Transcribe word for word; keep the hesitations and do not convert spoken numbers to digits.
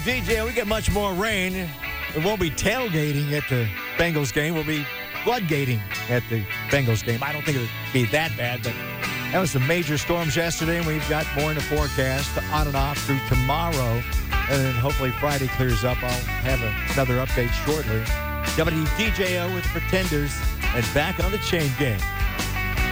D J, we get much more rain. It won't be tailgating at the Bengals game. We'll be floodgating at the Bengals game. I don't think it'll be that bad, but that was some major storms yesterday, and we've got more in the forecast on and off through tomorrow. And then hopefully Friday clears up. I'll have a, another update shortly. W D J O with the Pretenders and back on the chain gang.